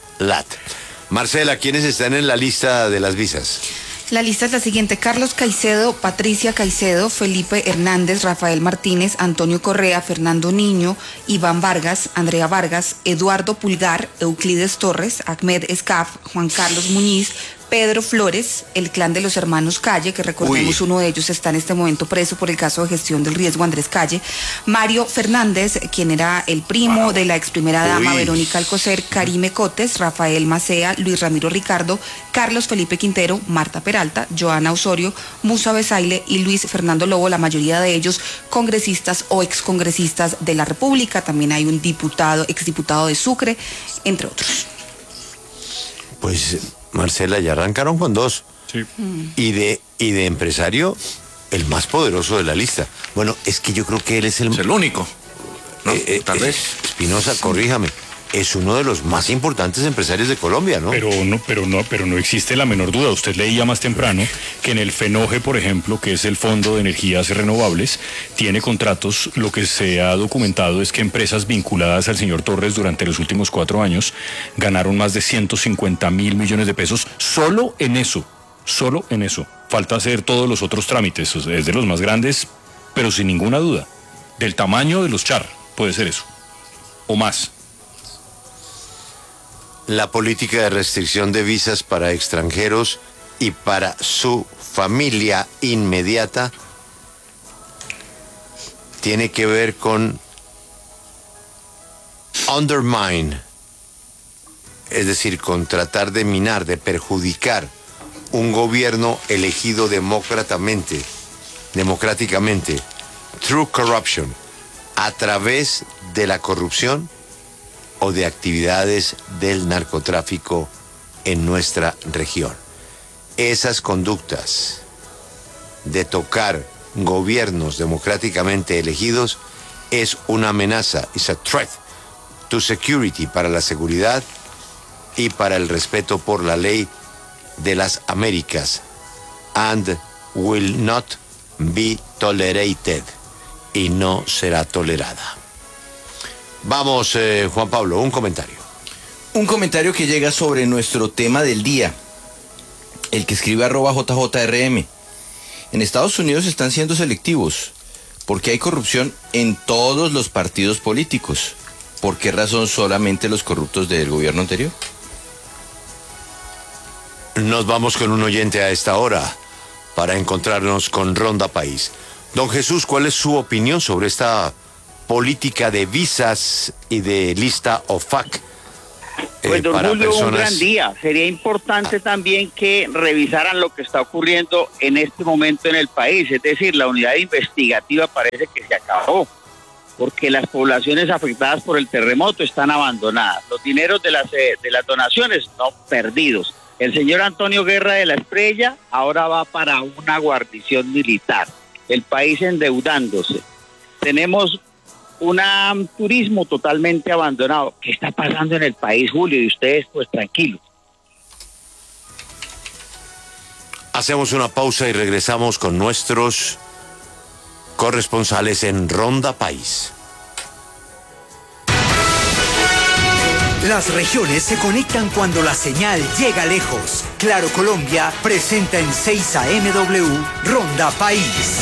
Marcela, ¿quiénes están en la lista de las visas? La lista es la siguiente: Carlos Caicedo, Patricia Caicedo, Felipe Hernández, Rafael Martínez, Antonio Correa, Fernando Niño, Iván Vargas, Andrea Vargas, Eduardo Pulgar, Euclides Torres, Ahmed Escaf, Juan Carlos Muñiz, Pedro Flores, el clan de los hermanos Calle, que recordemos uno de ellos está en este momento preso por el caso de gestión del riesgo, Andrés Calle, Mario Fernández, quien era el primo de la ex primera dama Uy. Verónica Alcocer, Karime Cotes, Rafael Macea, Luis Ramiro Ricardo, Carlos Felipe Quintero, Marta Peralta, Joana Osorio, Musa Besaile y Luis Fernando Lobo, la mayoría de ellos congresistas o excongresistas de la República. También hay un exdiputado de Sucre, entre otros. Pues, Marcela, ya arrancaron con dos. Sí. Y de empresario, el más poderoso de la lista. Bueno, es que yo creo que él es Es el único. ¿No? Tal vez. Espinosa, corríjame. Es uno de los más importantes empresarios de Colombia, ¿no? Pero no existe la menor duda. Usted leía más temprano que en el FENOGE, por ejemplo, que es el Fondo de Energías Renovables, tiene contratos. Lo que se ha documentado es que empresas vinculadas al señor Torres durante los últimos 4 años ganaron más de 150.000 millones de pesos solo en eso. Solo en eso. Falta hacer todos los otros trámites. Es de los más grandes, pero sin ninguna duda. Del tamaño de los Char, puede ser eso. O más. La política de restricción de visas para extranjeros y para su familia inmediata tiene que ver con undermine, es decir, con tratar de minar, de perjudicar un gobierno elegido democráticamente, through corruption, a través de la corrupción o de actividades del narcotráfico en nuestra región. Esas conductas de tocar gobiernos democráticamente elegidos es una amenaza, es a threat to security, para la seguridad y para el respeto por la ley de las Américas, and will not be tolerated, y no será tolerada. Vamos, Juan Pablo, un comentario. Un comentario que llega sobre nuestro tema del día. El que escribe @JJRM. En Estados Unidos están siendo selectivos porque hay corrupción en todos los partidos políticos. ¿Por qué razón solamente los corruptos del gobierno anterior? Nos vamos con un oyente a esta hora para encontrarnos con Ronda País. Don Jesús, ¿cuál es su opinión sobre esta política de visas y de lista OFAC. Pues don Para Julio, personas... un gran día. Sería importante también que revisaran lo que está ocurriendo en este momento en el país. Es decir, la unidad investigativa parece que se acabó, porque las poblaciones afectadas por el terremoto están abandonadas. Los dineros de las donaciones no perdidos. El señor Antonio Guerra de la Estrella ahora va para una guarnición militar. El país endeudándose. Tenemos un turismo totalmente abandonado. ¿Qué está pasando en el país, Julio? Y ustedes, pues, tranquilos. Hacemos una pausa y regresamos con nuestros corresponsales en Ronda País. Las regiones se conectan cuando la señal llega lejos. Claro Colombia presenta en 6 AMW Ronda País.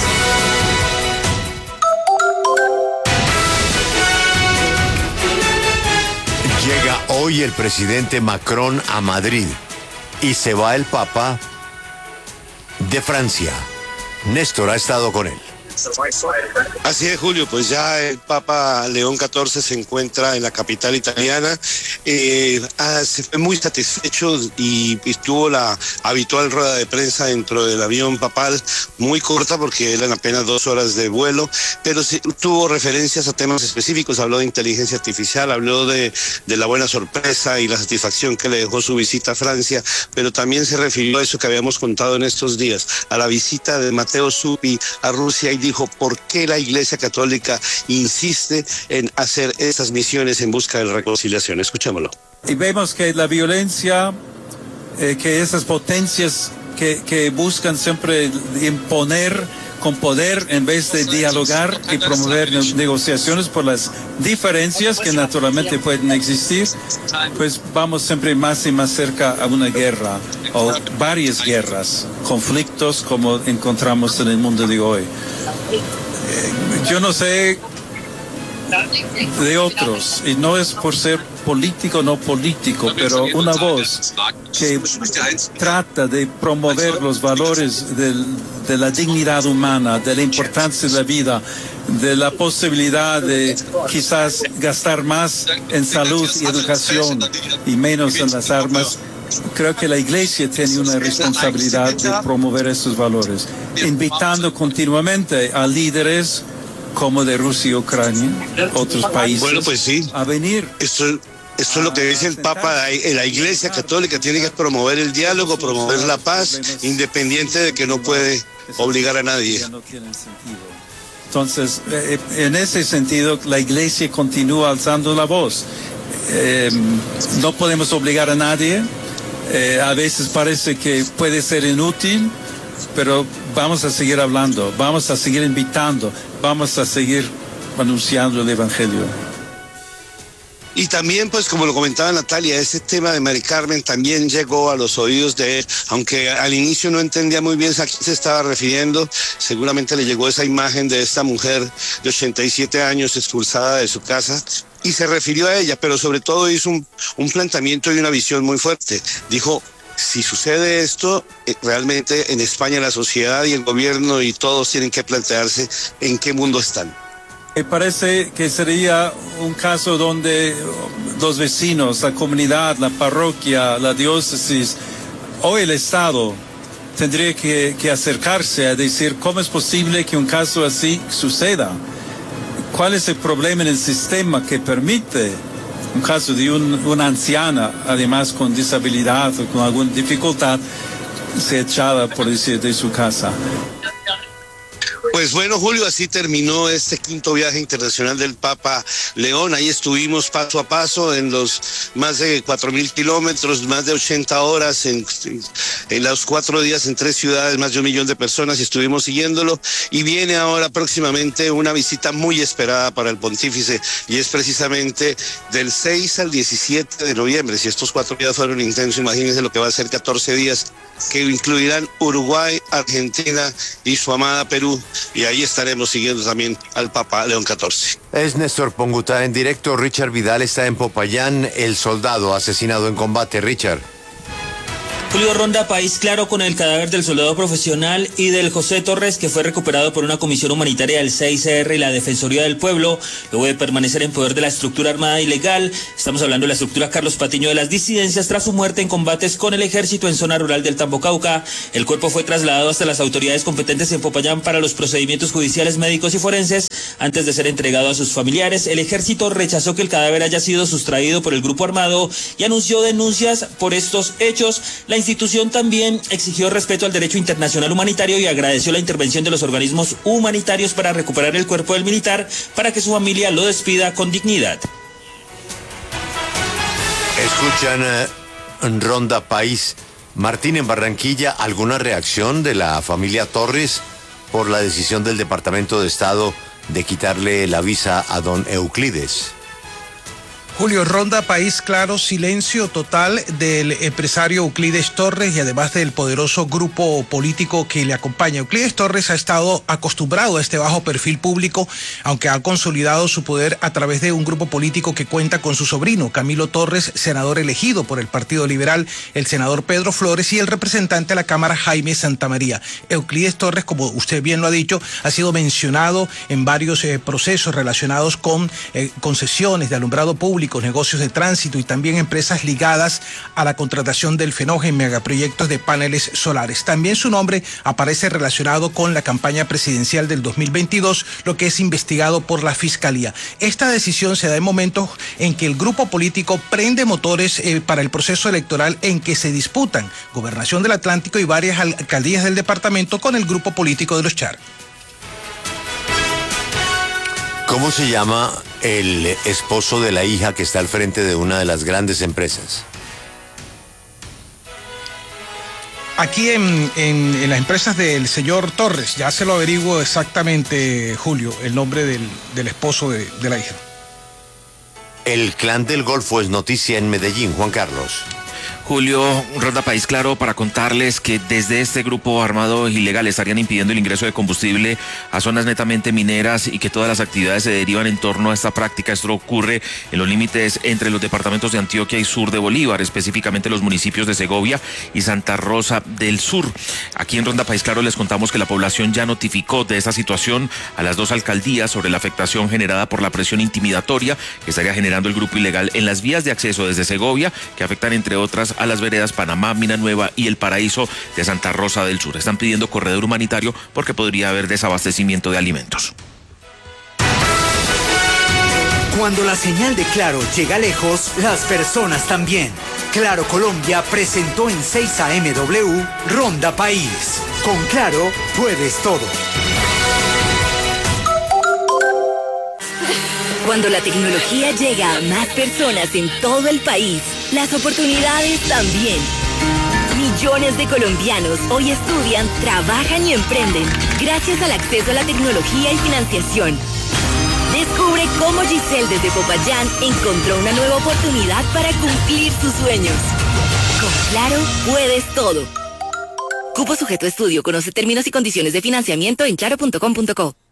Llega hoy el presidente Macron a Madrid y se va el Papa de Francia. Néstor ha estado con él. Así es, Julio, pues ya el Papa León XIV se encuentra en la capital italiana, se fue muy satisfecho y tuvo la habitual rueda de prensa dentro del avión papal, muy corta porque eran apenas 2 horas de vuelo, pero sí, tuvo referencias a temas específicos, habló de inteligencia artificial, habló de la buena sorpresa y la satisfacción que le dejó su visita a Francia, pero también se refirió a eso que habíamos contado en estos días, a la visita de Matteo Zuppi a Rusia, y dijo por qué la Iglesia Católica insiste en hacer estas misiones en busca de reconciliación. Escuchémoslo. Y vemos que la violencia, que esas potencias que buscan siempre imponer con poder en vez de dialogar y promover negociaciones por las diferencias que naturalmente pueden existir, pues vamos siempre más y más cerca a una guerra o varias guerras, conflictos como encontramos en el mundo de hoy. Yo no sé de otros, y no es por ser político o no político, pero una voz que trata de promover los valores de la dignidad humana, de la importancia de la vida, de la posibilidad de quizás gastar más en salud y educación y menos en las armas. Creo que la Iglesia tiene una responsabilidad de promover esos valores, invitando continuamente a líderes como de Rusia y Ucrania, otros países, bueno, pues sí, a venir. Esto es lo que dice el Papa. La Iglesia Católica tiene que promover el diálogo, promover la paz, independiente de que no puede obligar a nadie. Entonces, en ese sentido, la Iglesia continúa alzando la voz. No podemos obligar a nadie. A veces parece que puede ser inútil, pero vamos a seguir hablando, vamos a seguir invitando, vamos a seguir anunciando el Evangelio. Y también, pues como lo comentaba Natalia, ese tema de Mari Carmen también llegó a los oídos de él, aunque al inicio no entendía muy bien a quién se estaba refiriendo. Seguramente le llegó esa imagen de esta mujer de 87 años expulsada de su casa y se refirió a ella, pero sobre todo hizo un planteamiento y una visión muy fuerte. Dijo, si sucede esto, realmente en España la sociedad y el gobierno y todos tienen que plantearse en qué mundo están. Me parece que sería un caso donde los vecinos, la comunidad, la parroquia, la diócesis o el Estado tendría que acercarse a decir cómo es posible que un caso así suceda. ¿Cuál es el problema en el sistema que permite un caso de una anciana, además con disabilidad o con alguna dificultad, ser echada, por decir, de su casa? Pues bueno, Julio, así terminó este 5º viaje internacional del Papa León. Ahí estuvimos paso a paso en los más de 4.000 kilómetros, más de 80 horas en los 4 días en 3 ciudades, más de 1 millón de personas, y estuvimos siguiéndolo. Y viene ahora próximamente una visita muy esperada para el pontífice, y es precisamente del 6 al 17 de noviembre. Si estos 4 días fueron intensos, imagínense lo que va a ser 14 días, que incluirán Uruguay, Argentina y su amada Perú. Y ahí estaremos siguiendo también al Papa León XIV. Es Néstor Ponguta en directo. Richard Vidal está en Popayán, el soldado asesinado en combate. Richard. Julio, ronda país claro con el cadáver del soldado profesional y del José Torres, que fue recuperado por una comisión humanitaria del CICR y la Defensoría del Pueblo, luego de permanecer en poder de la estructura armada ilegal. Estamos hablando de la estructura Carlos Patiño de las disidencias tras su muerte en combates con el ejército en zona rural del Tambo, Cauca. El cuerpo fue trasladado hasta las autoridades competentes en Popayán para los procedimientos judiciales, médicos y forenses antes de ser entregado a sus familiares. El ejército rechazó que el cadáver haya sido sustraído por el grupo armado y anunció denuncias por estos hechos. La institución también exigió respeto al derecho internacional humanitario y agradeció la intervención de los organismos humanitarios para recuperar el cuerpo del militar para que su familia lo despida con dignidad. Escuchan Ronda País. Martín, en Barranquilla, ¿alguna reacción de la familia Torres por la decisión del Departamento de Estado de quitarle la visa a don Euclides? Julio, ronda país claro, silencio total del empresario Euclides Torres y además del poderoso grupo político que le acompaña. Euclides Torres ha estado acostumbrado a este bajo perfil público, aunque ha consolidado su poder a través de un grupo político que cuenta con su sobrino, Camilo Torres, senador elegido por el Partido Liberal, el senador Pedro Flores y el representante a la Cámara, Jaime Santamaría. Euclides Torres, como usted bien lo ha dicho, ha sido mencionado en varios procesos relacionados con concesiones de alumbrado público, negocios de tránsito y también empresas ligadas a la contratación del Fenoje en megaproyectos de paneles solares. También su nombre aparece relacionado con la campaña presidencial del 2022, lo que es investigado por la Fiscalía. Esta decisión se da en momentos en que el grupo político prende motores para el proceso electoral en que se disputan Gobernación del Atlántico y varias alcaldías del departamento con el grupo político de los Char. ¿Cómo se llama el esposo de la hija que está al frente de una de las grandes empresas? Aquí en las empresas del señor Torres, ya se lo averiguo exactamente, Julio, el nombre del esposo de la hija. El Clan del Golfo es noticia en Medellín, Juan Carlos. Julio, ronda país claro para contarles que desde este grupo armado ilegal estarían impidiendo el ingreso de combustible a zonas netamente mineras y que todas las actividades se derivan en torno a esta práctica. Esto ocurre en los límites entre los departamentos de Antioquia y sur de Bolívar, específicamente los municipios de Segovia y Santa Rosa del Sur. Aquí en Ronda País Claro les contamos que la población ya notificó de esta situación a las dos alcaldías sobre la afectación generada por la presión intimidatoria que estaría generando el grupo ilegal en las vías de acceso desde Segovia, que afectan entre otras a las veredas Panamá, Mina Nueva y El Paraíso de Santa Rosa del Sur. Están pidiendo corredor humanitario porque podría haber desabastecimiento de alimentos. Cuando la señal de Claro llega lejos, las personas también. Claro Colombia presentó en 6 AMW Ronda País. Con Claro puedes todo. Cuando la tecnología llega a más personas en todo el país, las oportunidades también. Millones de colombianos hoy estudian, trabajan y emprenden gracias al acceso a la tecnología y financiación. Descubre cómo Giselle desde Popayán encontró una nueva oportunidad para cumplir sus sueños. Con Claro puedes todo. Cupo sujeto a estudio. Conoce términos y condiciones de financiamiento en claro.com.co.